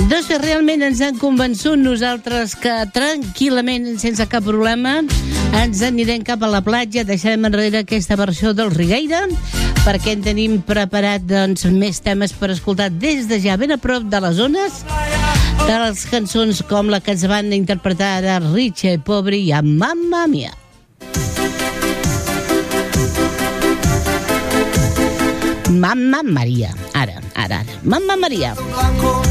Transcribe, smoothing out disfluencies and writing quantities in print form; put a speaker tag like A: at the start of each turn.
A: Doncs realment ens han convençut nosaltres que tranquil·lament, sense cap problema, ens anirem cap a la platja, deixarem enrere aquesta versió del Rigueira, perquè en tenim preparat més temes per escoltar des de ja ben a prop de les zones, de les cançons com la que ens van interpretar a Richa i Pobre i a Mamma Mia. Mamma Maria, ara. Mamma Maria.